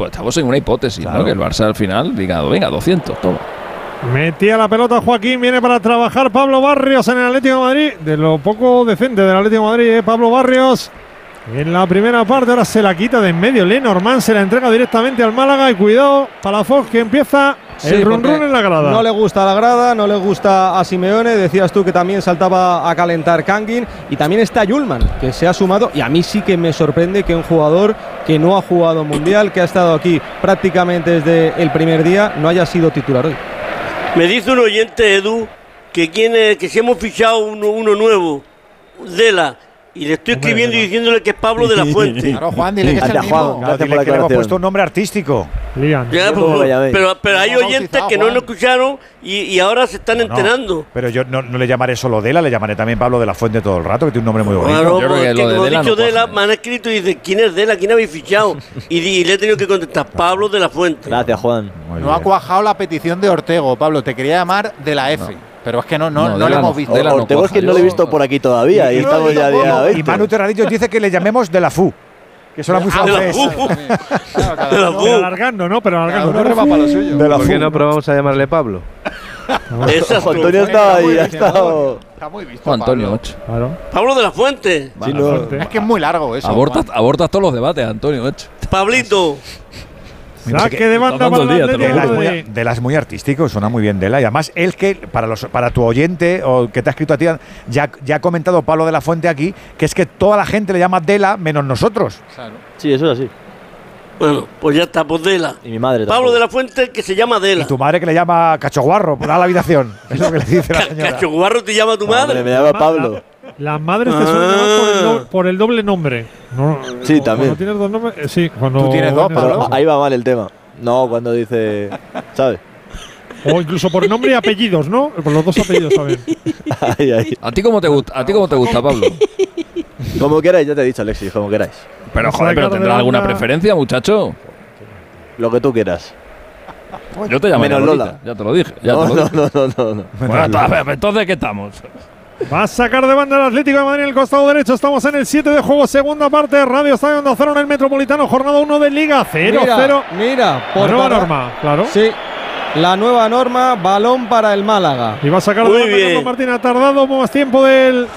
estamos en una hipótesis, claro, ¿no? Que el Barça al final diga, venga, 200, toma. Metía la pelota Joaquín, viene para trabajar Pablo Barrios en el Atlético de Madrid. De lo poco decente del Atlético de Madrid, Pablo Barrios. En la primera parte, ahora se la quita de en medio. Lenormand se la entrega directamente al Málaga. Y cuidado, Palafox, que empieza el run en la grada. No le gusta la grada, no le gusta a Simeone. Decías tú que también saltaba a calentar Kangin. Y también está Yulman, que se ha sumado. Y a mí sí que me sorprende que un jugador que no ha jugado Mundial, que ha estado aquí prácticamente desde el primer día, no haya sido titular hoy. Me dice un oyente, Edu, que si hemos fichado uno nuevo, Dela, y le estoy escribiendo y diciéndole que es Pablo de la Fuente. Claro, Juan, dile que es el mismo. Claro, dile que le hemos puesto un nombre artístico. Ya, pero hay oyentes que no lo escucharon y ahora se están enterando. Pero yo no le llamaré solo Dela, le llamaré también Pablo de la Fuente todo el rato, que tiene un nombre muy bonito. Claro, yo creo que lo de dicho Dela, me han escrito y dicen, ¿quién es Dela? ¿Quién habéis fichado? Y le he tenido que contestar, Pablo de la Fuente. Gracias, Juan. No ha cuajado la petición de Ortego, Pablo. Te quería llamar de la F. Pero es que no le hemos visto. Ortego es que no le he visto por aquí todavía. Y estamos ya día 20. Y Manu Terradillo dice que le llamemos de la FU. Que suena muy francés. Pero alargando, ¿no? Pero alargando. ¿Por qué no probamos a llamarle Pablo? Antonio estaba ahí, ha estado. Está muy visto. Antonio 8. Claro. Pablo de la Fuente. Sí, no. Es que es muy largo eso. Abortas todos los debates, Antonio 8. Pablito. Saque de banda para Dela es muy artístico, suena muy bien Dela. Y además, él que, para tu oyente o que te ha escrito a ti, ya ha comentado Pablo de la Fuente aquí, que es que toda la gente le llama Dela menos nosotros. Claro. Sí, eso es así. Bueno, pues ya está, pues Dela. Y mi madre Pablo de la Fuente, que se llama Dela. Y tu madre que le llama Cachoguarro, por la habitación. Es lo que le dice la señora. ¿Cachoguarro te llama tu madre? Me llama Pablo. Las madres te suelen llamar por el doble nombre. No, sí, también. Cuando tienes dos nombres, sí. Cuando tú tienes dos, Pablo. Ahí va mal el tema. No, cuando dice, ¿sabes? O incluso por nombre y apellidos, ¿no? Por los dos apellidos también. ¿A ti cómo te gusta, Pablo? Como queráis, ya te he dicho, Alexis, como queráis. Pero joder, ¿pero tendrás alguna preferencia, muchacho? Lo que tú quieras. Yo te llamaré menos Lola. Ya te lo dije. No. Bueno, entonces, ¿qué estamos? Va a sacar de banda el Atlético de Madrid en el costado derecho. Estamos en el 7 de juego, segunda parte. Radio Estadio Onda Cero en el Metropolitano, jornada 1 de Liga. 0-0. Mira, por nueva norma, claro. Sí, la nueva norma, balón para el Málaga. Y va a sacar de banda Carlos Martín. Ha tardado más tiempo del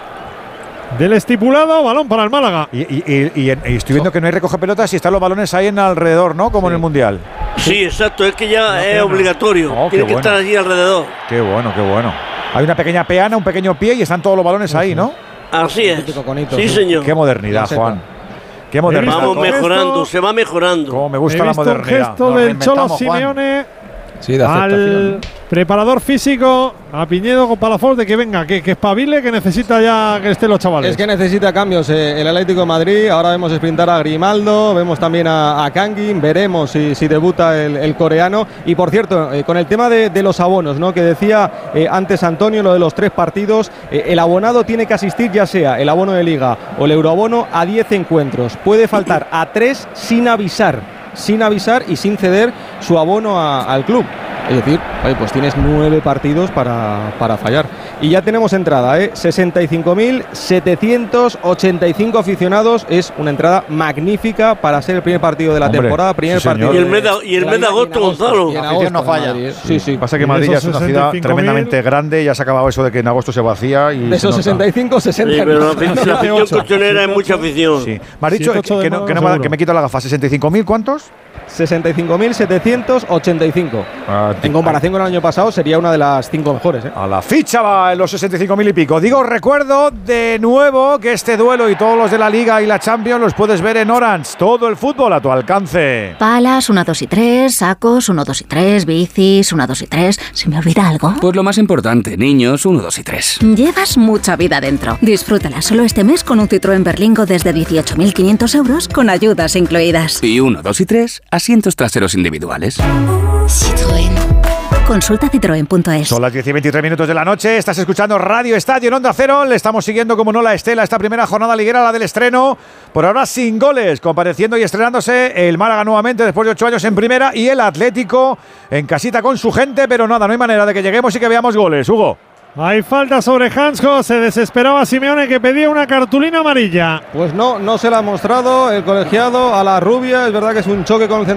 estipulado, balón para el Málaga. Y estoy viendo que no hay recoge pelotas y están los balones ahí en alrededor, ¿no? Como en el Mundial. Sí, exacto, es que ya es obligatorio. Tiene que estar allí alrededor. Qué bueno, qué bueno. Hay una pequeña peana, un pequeño pie y están todos los balones ahí, ¿no? Así es. Sí, señor. Qué modernidad, Juan. Qué modernidad. Vamos mejorando, se va mejorando. Cómo me gusta la modernidad. Un gesto del Cholo Simeone al preparador físico, a Piñedo con Palafox, de que venga, que espabile, que necesita ya que estén los chavales. Es que necesita cambios el Atlético de Madrid. Ahora vemos sprintar a Grimaldo, vemos también a Kangin, veremos si debuta el coreano. Y por cierto, con el tema de los abonos, ¿no? Que decía antes Antonio, lo de los 3 partidos, el abonado tiene que asistir, ya sea el abono de Liga o el euroabono, a 10 encuentros. Puede faltar a 3 sin avisar y sin ceder su abono al club. Es decir, pues tienes 9 partidos para fallar. Y ya tenemos entrada, 65.785 aficionados. Es una entrada magnífica para ser el primer partido de la temporada. Primer partido. Y el mes de agosto, Gonzalo. La afición no falla. Sí. Pasa que Madrid ya es una ciudad tremendamente grande. Ya se ha acabado eso de que en agosto se vacía. Y de esos 65, 60. Sí, pero la afición colchonera es mucha afición. Sí. Me has dicho que me quito la gafa. ¿65.000 cuántos? 65.785. En comparación con el año pasado sería una de las 5 mejores. A la ficha va en los 65.000 y pico. Digo, recuerdo de nuevo que este duelo y todos los de la Liga y la Champions los puedes ver en Orange. Todo el fútbol a tu alcance. Palas 1, 2 y 3, sacos 1, 2 y 3, bicis 1, 2 y 3. ¿Se me olvida algo? Pues lo más importante, niños 1, 2 y 3. Llevas mucha vida dentro. Disfrútala solo este mes con un Citroën Berlingo desde 18.500 euros con ayudas incluidas. Y 1, 2 y 3, asientos traseros individuales. Citroën. Consulta citroen.es. Son las 10:23 de la noche. Estás escuchando Radio Estadio en Onda Cero. Le estamos siguiendo como no la estela esta primera jornada liguera, la del estreno. Por ahora sin goles, compareciendo y estrenándose el Málaga nuevamente después de 8 años en primera y el Atlético en casita con su gente. Pero nada, no hay manera de que lleguemos y que veamos goles. Hugo. Hay falta sobre Hansko, se desesperaba Simeone, que pedía una cartulina amarilla. Pues no se la ha mostrado el colegiado a la rubia. Es verdad que es un choque con el